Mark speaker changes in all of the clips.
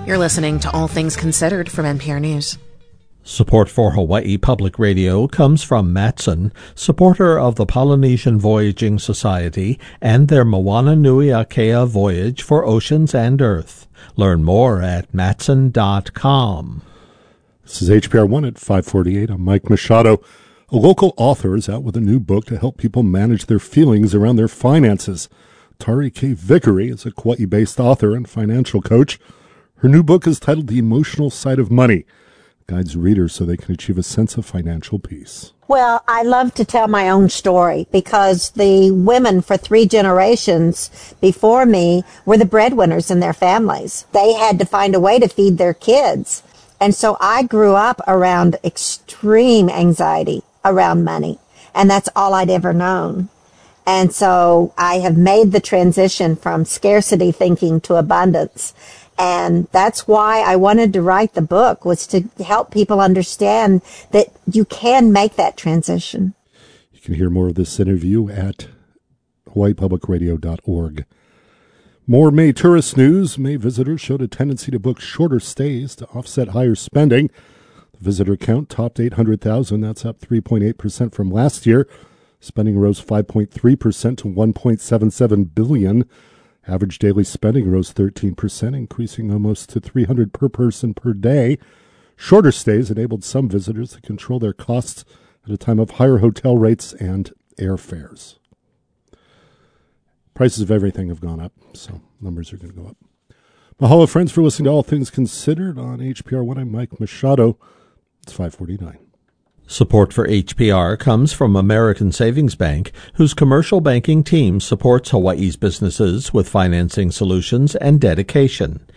Speaker 1: You're listening to All Things Considered from NPR News.
Speaker 2: Support for Hawaii Public Radio comes from Matson, supporter of the Polynesian Voyaging Society and their Moana Nui Akea voyage for oceans and earth. Learn more at matson.com.
Speaker 3: This is HPR 1 at 548. I'm Mike Machado. A local author is out with a new book to help people manage their feelings around their finances. Tari K. Vickery is a Kauai-based author and financial coach. Her new book is titled The Emotional Side of Money. It guides readers so they can achieve a sense of financial peace.
Speaker 4: Well, I love to tell my own story because the women for 3 generations before me were the breadwinners in their families. They had to find a way to feed their kids. And so I grew up around extreme anxiety around money. And that's all I'd ever known. And so I have made the transition from scarcity thinking to abundance. And that's why I wanted to write the book, was to help people understand that you can make that transition.
Speaker 3: You can hear more of this interview at hawaiipublicradio.org. More May tourist news. May visitors showed a tendency to book shorter stays to offset higher spending. The visitor count topped 800,000. That's up 3.8% from last year. Spending rose 5.3% to $1.77 billion. Average daily spending rose 13%, increasing almost to $300 per person per day. Shorter stays enabled some visitors to control their costs at a time of higher hotel rates and airfares. Prices of everything have gone up, so numbers are going to go up. Mahalo, friends, for listening to All Things Considered on HPR 1. I'm Mike Machado. It's 549.
Speaker 2: Support for HPR comes from American Savings Bank, whose commercial banking team supports Hawaii's businesses with financing solutions and dedication.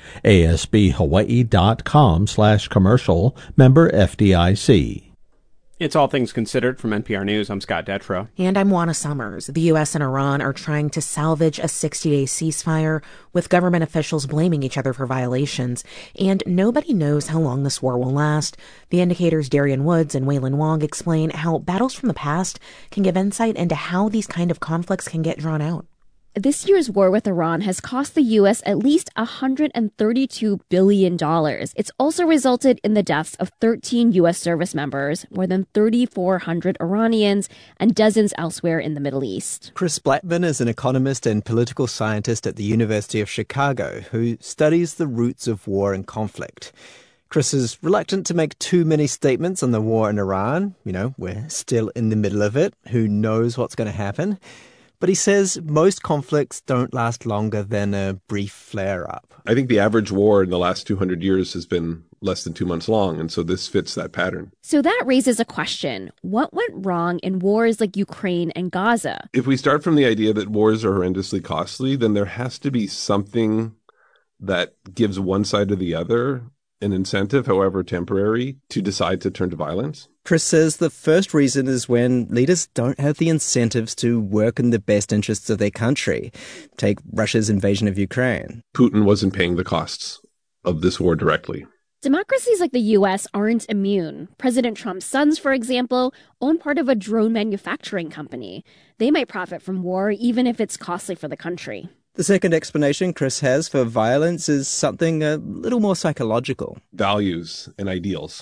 Speaker 2: ASBHawaii.com/commercial, member FDIC.
Speaker 5: It's All Things Considered from NPR News. I'm Scott Detrow.
Speaker 1: And I'm Juana Summers. The U.S. and Iran are trying to salvage a 60-day ceasefire, with government officials blaming each other for violations. And nobody knows how long this war will last. The Indicator's Darian Woods and Waylon Wong explain how battles from the past can give insight into how these kind of conflicts can get drawn out.
Speaker 6: This year's war with Iran has cost the U.S. at least $132 billion. It's also resulted in the deaths of 13 U.S. service members, more than 3,400 Iranians, and dozens elsewhere in the Middle East.
Speaker 7: Chris Blackman is an economist and political scientist at the University of Chicago who studies the roots of war and conflict. Chris is reluctant to make too many statements on the war in Iran. You know, we're still in the middle of it. Who knows what's going to happen? But he says most conflicts don't last longer than a brief flare-up.
Speaker 8: I think the average war in the last 200 years has been less than 2 months long, and so this fits that pattern.
Speaker 6: So that raises a question. What went wrong in wars like Ukraine and Gaza?
Speaker 8: If we start from the idea that wars are horrendously costly, then there has to be something that gives one side or the other an incentive, however temporary, to decide to turn to violence.
Speaker 7: Chris says the first reason is when leaders don't have the incentives to work in the best interests of their country. Take Russia's invasion of Ukraine.
Speaker 8: Putin wasn't paying the costs of this war directly.
Speaker 6: Democracies like the U.S. aren't immune. President Trump's sons, for example, own part of a drone manufacturing company. They might profit from war even if it's costly for the country.
Speaker 7: The second explanation Chris has for violence is something a little more psychological.
Speaker 8: Values and ideals.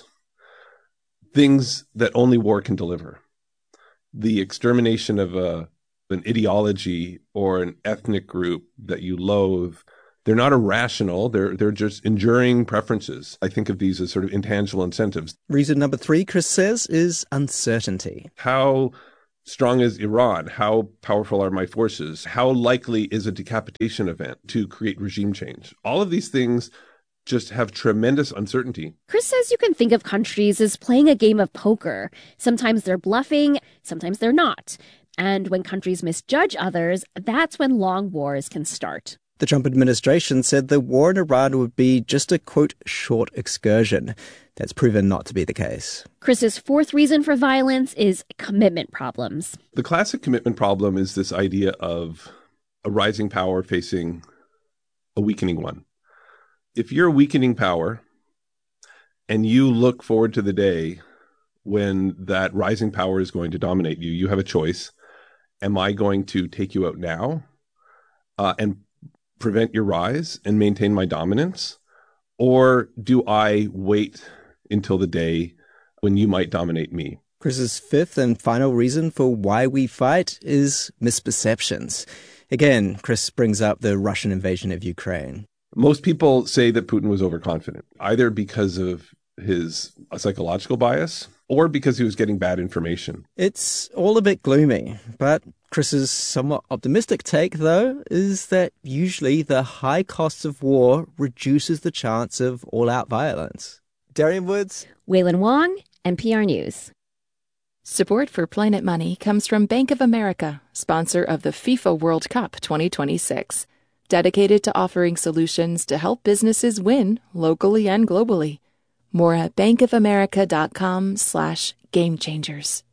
Speaker 8: Things that only war can deliver. The extermination of an ideology or an ethnic group that you loathe, they're not irrational. They're just enduring preferences. I think of these as sort of intangible incentives.
Speaker 7: Reason number 3, Chris says, is uncertainty.
Speaker 8: How strong is Iran? How powerful are my forces? How likely is a decapitation event to create regime change? All of these things just have tremendous uncertainty.
Speaker 6: Chris says you can think of countries as playing a game of poker. Sometimes they're bluffing, sometimes they're not. And when countries misjudge others, that's when long wars can start.
Speaker 7: The Trump administration said the war in Iran would be just a, quote, short excursion. That's proven not to be the case.
Speaker 6: Chris's fourth reason for violence is commitment problems.
Speaker 8: The classic commitment problem is this idea of a rising power facing a weakening one. If you're a weakening power and you look forward to the day when that rising power is going to dominate you, you have a choice. Am I going to take you out now and prevent your rise and maintain my dominance? Or do I wait until the day when you might dominate me?
Speaker 7: Chris's fifth and final reason for why we fight is misperceptions. Again, Chris brings up the Russian invasion of Ukraine.
Speaker 8: Most people say that Putin was overconfident, either because of his psychological bias or because he was getting bad information.
Speaker 7: It's all a bit gloomy, but Chris's somewhat optimistic take, though, is that usually the high cost of war reduces the chance of all-out violence. Darian Woods.
Speaker 6: Waylon Wong, NPR News.
Speaker 9: Support for Planet Money comes from Bank of America, sponsor of the FIFA World Cup 2026, dedicated to offering solutions to help businesses win locally and globally. More at bankofamerica.com/gamechangers.